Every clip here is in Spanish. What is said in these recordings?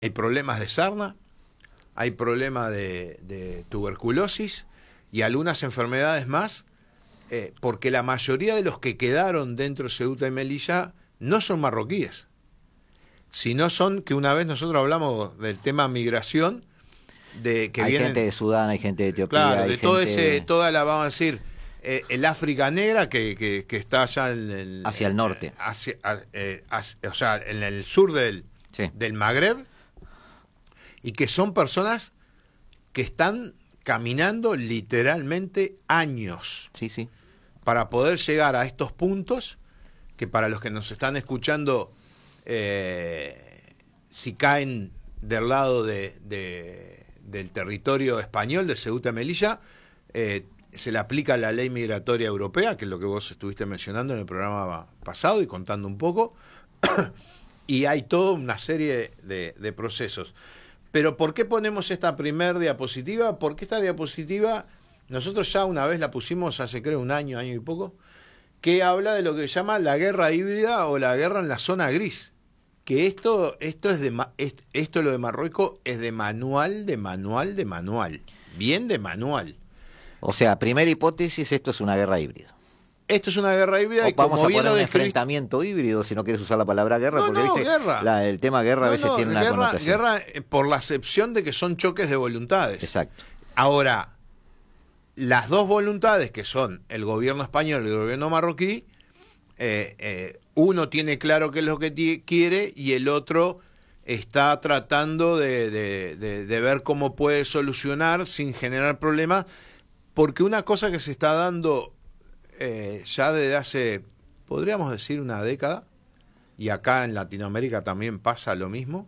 hay problemas de sarna, hay problemas de tuberculosis y algunas enfermedades más, porque la mayoría de los que quedaron dentro de Ceuta y Melilla no son marroquíes, sino son, que una vez nosotros hablamos del tema migración, de que Hay vienen, gente de Sudán, hay gente de Etiopía, claro, hay de todo gente toda la, vamos a decir, el África negra que está allá hacia el norte. O sea, en el sur Sí. del Magreb, y que son personas que están caminando literalmente años Sí, sí. para poder llegar a estos puntos, que para los que nos están escuchando, si caen del lado del territorio español, de Ceuta y Melilla, se le aplica la ley migratoria europea, que es lo que vos estuviste mencionando en el programa pasado y contando un poco, y hay toda una serie de procesos. Pero ¿por qué ponemos esta primer diapositiva? Porque esta diapositiva, nosotros ya una vez la pusimos hace creo un año y poco, que habla de lo que se llama la guerra híbrida o la guerra en la zona gris. Que esto lo de Marruecos es de manual. Bien de manual. O sea, primera hipótesis, esto es una guerra híbrida. Esto es una guerra híbrida y Vamos como a bien poner lo un describiste... enfrentamiento híbrido, si no quieres usar la palabra guerra, No, porque no, ¿viste? guerra. El tema guerra a veces tiene una connotación. Guerra por la acepción de que son choques de voluntades. Exacto. Ahora, las dos voluntades, que son el gobierno español y el gobierno marroquí, uno tiene claro qué es lo que quiere y el otro está tratando de ver cómo puede solucionar sin generar problemas, porque una cosa que se está dando ya desde hace, podríamos decir, una década, y acá en Latinoamérica también pasa lo mismo,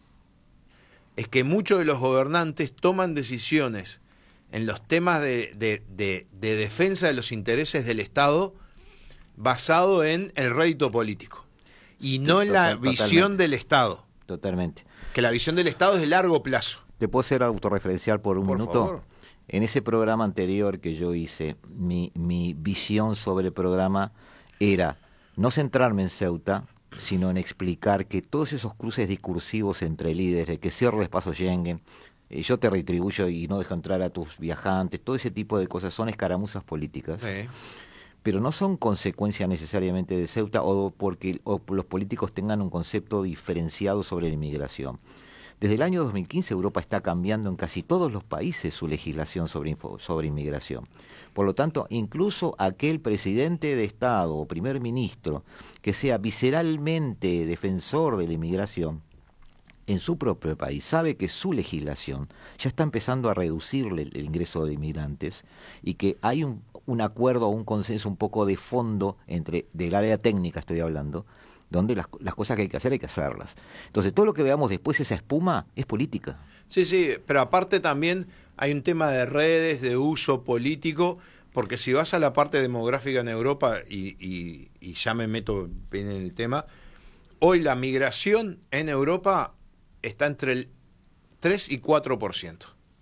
es que muchos de los gobernantes toman decisiones en los temas de defensa de los intereses del Estado basado en el rédito político y no en la visión del Estado. Totalmente. Que la visión del Estado es de largo plazo. ¿Te puedo ser autorreferencial por un minuto? Favor. En ese programa anterior que yo hice, mi visión sobre el programa era no centrarme en Ceuta, sino en explicar que todos esos cruces discursivos entre líderes, que cierro el espacio Schengen, yo te retribuyo y no dejo entrar a tus viajantes, todo ese tipo de cosas son escaramuzas políticas, pero no son consecuencia necesariamente de Ceuta o porque los políticos tengan un concepto diferenciado sobre la inmigración. Desde el año 2015 Europa está cambiando en casi todos los países su legislación sobre inmigración. Por lo tanto, incluso aquel presidente de Estado o primer ministro que sea visceralmente defensor de la inmigración en su propio país sabe que su legislación ya está empezando a reducirle el ingreso de inmigrantes y que hay un acuerdo o un consenso un poco de fondo del área técnica, estoy hablando, donde las cosas que hay que hacerlas. Entonces, todo lo que veamos después, esa espuma, es política. Sí, sí, pero aparte también hay un tema de redes, de uso político, porque si vas a la parte demográfica en Europa, y ya me meto bien en el tema, hoy la migración en Europa está entre el 3 y 4%.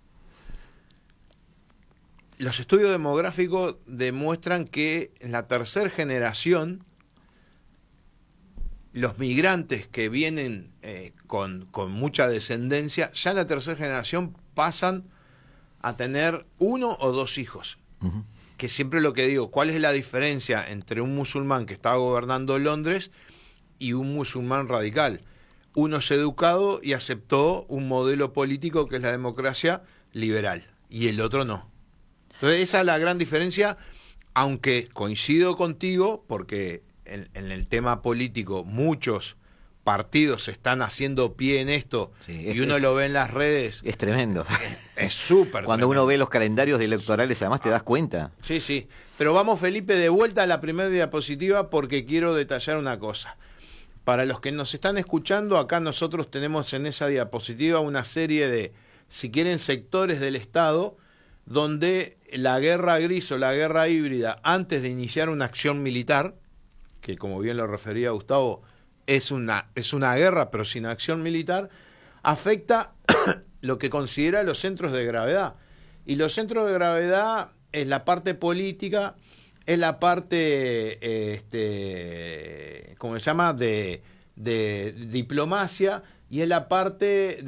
Los estudios demográficos demuestran que en la tercera generación los migrantes que vienen con mucha descendencia, ya en la tercera generación pasan a tener 1 o 2 hijos. Uh-huh. Que siempre lo que digo, ¿cuál es la diferencia entre un musulmán que estaba gobernando Londres y un musulmán radical? Uno es educado y aceptó un modelo político que es la democracia liberal, y el otro no. Entonces esa es la gran diferencia, aunque coincido contigo, porque en el tema político muchos partidos están haciendo pie en esto, sí, y uno lo ve en las redes. Es tremendo. Es súper Cuando tremendo. uno ve los calendarios electorales, además te das cuenta. Sí, sí. Pero vamos, Felipe, de vuelta a la primera diapositiva porque quiero detallar una cosa. Para los que nos están escuchando, acá nosotros tenemos en esa diapositiva una serie de, si quieren, sectores del Estado donde la guerra gris o la guerra híbrida, antes de iniciar una acción militar, que como bien lo refería Gustavo, es una guerra pero sin acción militar, afecta lo que considera los centros de gravedad. Y los centros de gravedad es la parte política, es la parte, ¿cómo se llama?, de diplomacia, y en la parte